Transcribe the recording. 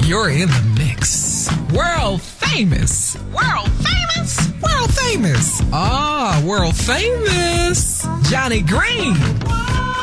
You're in the mix. World famous. World famous. World famous. Ah, world famous. Johnny Green.